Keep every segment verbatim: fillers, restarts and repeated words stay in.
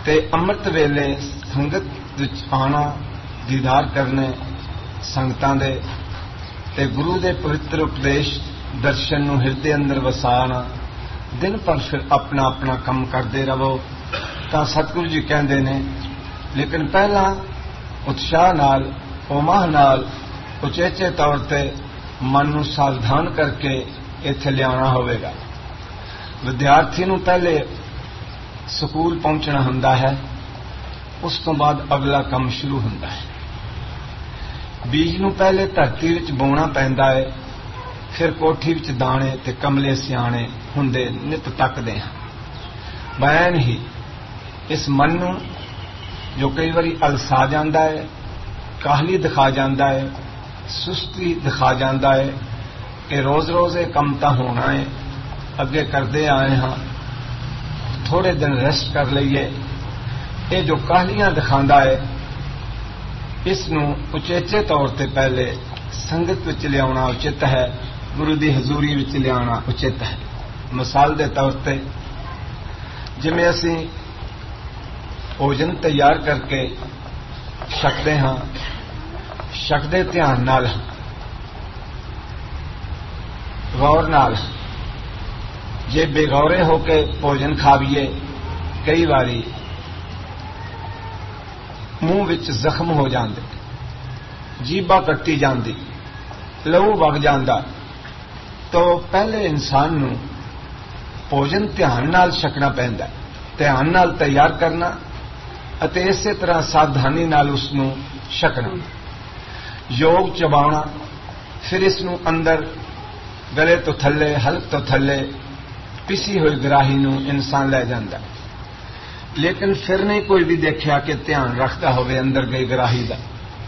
ते अमृत वेले संगत विच आना, दीदार करने संगतां दे, ते गुरु दे पवित्र उपदेश दर्शन नूं हिरदे अंदर वसाना, दिन भर फिर अपना अपना काम करते रहो। तो सतगुरु जी कहते ने लेकिन पहला उत्साह नाल, उमाह नाल, उचेचे तौर ते मन नूं सावधान करके इत्थे लियाना होवेगा। विद्यार्थी नूं पहले स्कूल पहुंचना हुंदा है, उस तो बाद अगला काम शुरू हुंदा है। बीज नूं पहले धरती विच बोना पैंदा है, फिर कोठी विच दाणे ते कमले सियाणे हुंदे नित तकदे हां। बैन ही इस मन नूं जो कई बारी अलसा जांदा है, काहली दिखा जांदा है, सुस्ती दिखा जांदा है कि रोज रोज ये काम तां होना है, अगे करते आए हाँ, थोड़े दिन रेस्ट कर लईए। ये जो काहलियां दिखांदा है, इसनूं उचेचे तौर ते पहले संगत विच लियाउणा उचित है, गुरु दी हजूरी विच लियाना उचित है। मिसाल दे तौर ते जिवें असीं भोजन तैयार करके छकदे हां, छकदे ध्यान नाल, गौर नाल। जे बेगौरे होके भोजन खावीए, कई बारी मूंह विच जख्म हो जांदे, जीभा कट्टी जांदी, लहू वग जांदा। तो पहले इंसान नूं भोजन ध्यान नाल छकना पैंदा, ध्यान नाल तैयार करना अते इसे तरह सावधानी नाल उसनूं छकना। योग चबाउणा, फिर इसनूं अंदर गले तो थल्ले, हलक तो थल्ले पिसी हुई ग्राही नूं इंसान लै जांदा। लेकिन फिर नहीं कोई भी देखा कि ध्यान रखता होवे अंदर गई ग्राही दा।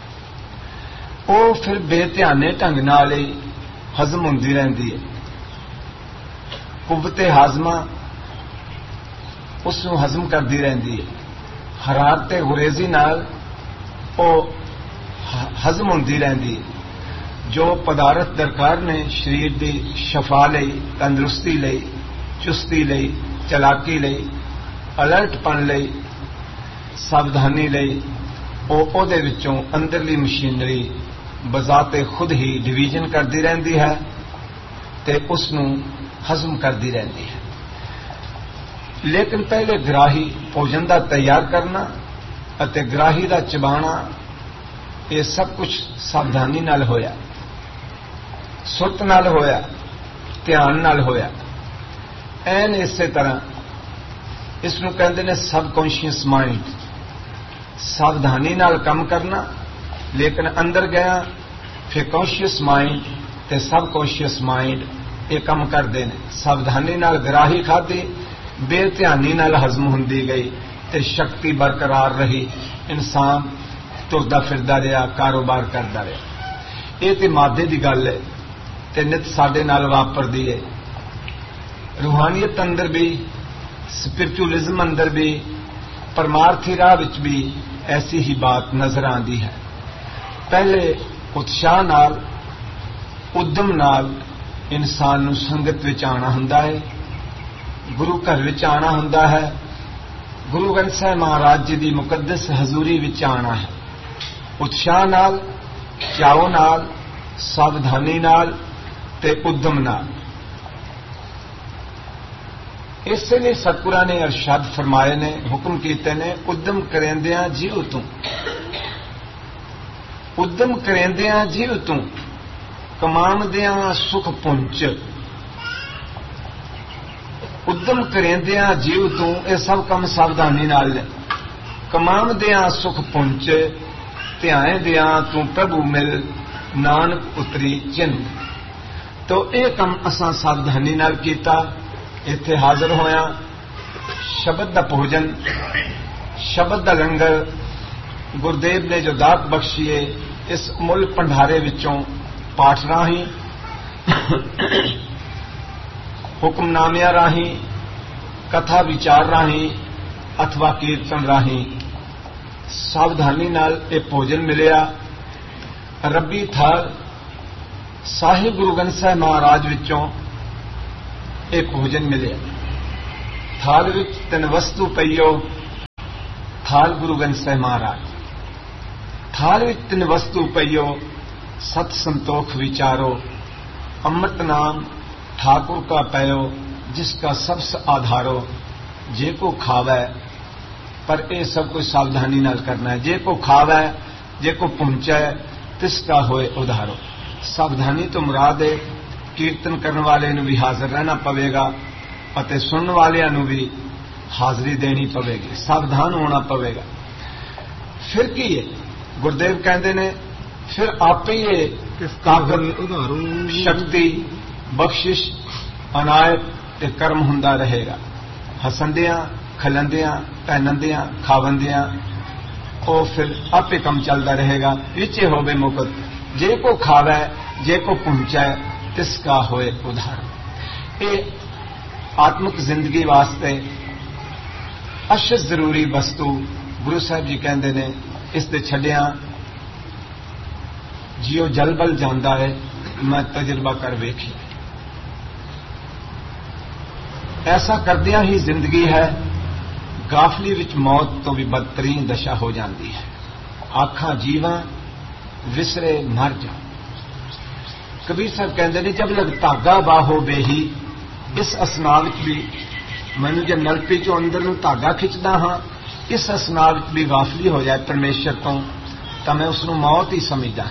वो फिर बेध्याने ढंग नाल ही हजम हुंदी रहिंदी है। कुव्वते हाजमा उसनूं हजम करती रहिंदी है। हरारत गुरेजी नाल वो हजम होंदी रहिंदी है। जो पदार्थ दरकार ने शरीर की शफा लई, तंदुरुस्ती लई, चुस्ती लई, चलाकी लई, अलर्टपन लई, सावधानी लई, वो ओहदे विचों अंदरली मशीनरी बजाते खुद ही डिवीजन करती रहिंदी है ते उसनूं हजम करती रहिंदी है। लेकिन पहले ग्राही भोजन का तैयार करना अते ग्राही का चबाना, ये सब कुछ सावधानी नाल होया, सुरत नाल होया, ध्यान नाल होया। एन इसे तरह इसनूं कहंदे ने सबकॉन्शियस माइंड। सावधानी नाल काम करना, लेकिन अंदर गया फिर कॉन्शियस माइंड ते सबकॉन्शियस माइंड ये काम करते हैं। सावधानी नाल ग्राही खाधी, बेध्यानी नाल हजम हुंदी गई ते शक्ति बरकरार रही, इंसान तुरदा फिरदा रहा, कारोबार करता रहा। ये तो मादे की गल है ते नित साडे नाल वापरदी है। रूहानियत अंदर भी, स्पिरिचुअलिज्म अंदर भी, परमार्थी राह विच भी ऐसी ही बात नजर आती है। पहले उत्साह नाल, उद्यम नाल इंसान नूं संगत विच आना हुंदा है, गुरु घर विच आना हुंदा है, गुरु ग्रंथ साहिब महाराज जी की मुकद्दस हजूरी विच आना है। उत्साह नाल, चाओ नाल, सावधानी नाल ते उद्यम नाल। इसलिए सतगुरां ने अरशद फरमाए ने, हुक्म कीते ने, उद्यम करेंदियां जीव तू, उद्यम करेंदियां जीव तू, कमांदियां सुख पुंच। उद्यम करेंदियां जीव तू, ये सब काम सावधानी नाल ने। कमांदियां सुख पुंच, ध्यानदियां तू प्रभु मिल, नानक उतरी चिंत। तो यह काम असां सावधानी नाल कीता, इत्थे हाजिर होया। शब्द दा भोजन, शब्द दा लंगर गुरुदेव ने जो दात बख्शी है, इस मुल भंडारे विचों पाठ राही, हुक्मनामिया राही, कथा विचार राही अथवा कीर्तन राही सावधानी नाल ये भोजन मिलिया। रब्बी थाल साहिब गुरु ग्रंथ साहिब महाराज विचों ये भोजन मिलिया। थाल विच तीन वस्तु पईओ, थाल गुरु ग्रंथ साहिब महाराज। थाल विच तिन वस्तु पइयो, सत संतोख विचारो, अमृत नाम ठाकुर का पयो, जिसका सबस आधारो। जे को खावै, पर यह सब कुछ सावधानी नाल करना है। जे को खावै, जे को पहुंचै, तिसका होए उधारो। सावधानी तो मुराद है कीर्तन करने वाले नूं भी हाजिर रहना पवेगा अते सुनने वालियां नूं भी हाजरी देनी पवेगी, सावधान होना पवेगा। फिर की है गुरुदेव कहते ने, फिर आप ही ये ताकत, शक्ति, बख्शिश, अनायत ते कर्म हुंदा रहेगा। हसंदियां, खलंदियां, पहनंदियां, खावंदियां, ਉਹ फिर आपे कम चलता रहेगा। विचे होवे मुकत, जे को खावै, जे को पहुंचै, तिसका होए उधार। ये आत्मिक जिंदगी वास्ते अशद जरूरी वस्तु गुरु साहब जी कहते ने। इस दे छड्डिया जियो जलबल जाता है, मैं तजुर्बा कर वेखी। ऐसा करदियां ही जिंदगी है, गाफली विच मौत तो भी बदतरीन दशा हो जाती है। आखा जीवा विसरे मर जा। कबीर साहब कहते हैं, जब लग धागा बाहो बेही, इस असना विच भी मैनू जो नलपी चो अंदर नूं धागा खिंचदा हाँ, इस असना विच भी गाफली हो जाए परमेश्वर तो, तो मैं उसनूं मौत ही समझदा।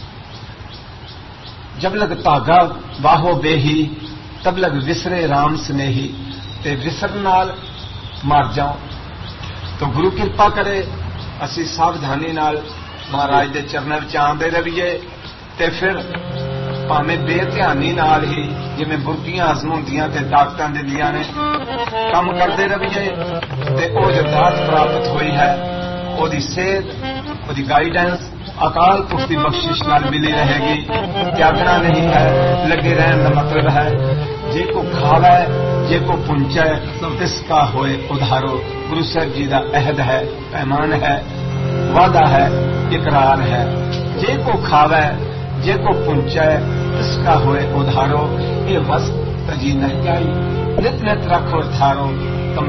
जब लग धागा बाहो बेही, तब लग विसरे राम स्नेही। ते विसरन नाल मर जाओ। तो गुरु किरपा करे असी सावधानी नाल महाराज दे चरणों विच आंदे रहिए, ते फिर भावें बेध्यानी नाल ही जिवें बुरकियां हजम होंदियां ते ताकतां दिंदियां ने, काम करते रहिए। ते ओह जो दात प्राप्त हुई है, ओहदी सेहत, ओहदी गाइडेंस अकाल पुरख की बख्शिश नाल मिली रहेगी। त्यागना नहीं है, लगे रहने का मतलब है जे को खावै, जे को पुंचै, तिसका होए उधारो। गुरु साहब जी का अहद है, पैमान है, वादा है, इकरार है। जे को खावै, जे को पुंचै, तिसका होए उधारो। ये वस्त तजी नहीं आई, नित नित रखो थारो।